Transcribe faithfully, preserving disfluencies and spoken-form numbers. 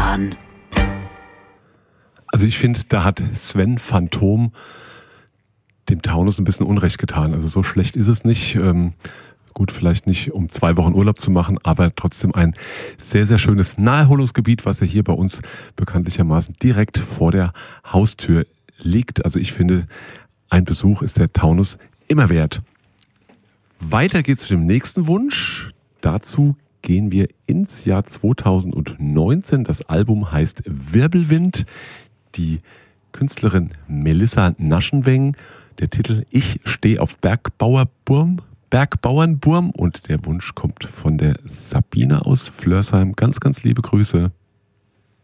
Stefan. Also ich finde, da hat Sven Phantom dem Taunus ein bisschen Unrecht getan. Also so schlecht ist es nicht. Ähm, gut, vielleicht nicht, um zwei Wochen Urlaub zu machen, aber trotzdem ein sehr, sehr schönes Naherholungsgebiet, was ja hier bei uns bekanntlichermaßen direkt vor der Haustür liegt. Also ich finde, ein Besuch ist der Taunus immer wert. Weiter geht's mit dem nächsten Wunsch. Dazu gehen wir ins Jahr zweitausendneunzehn. Das Album heißt Wirbelwind. Die Künstlerin Melissa Naschenweng. Der Titel Ich stehe auf Bergbauerburm, Bergbauernburm. Und der Wunsch kommt von der Sabine aus Flörsheim. Ganz, ganz liebe Grüße.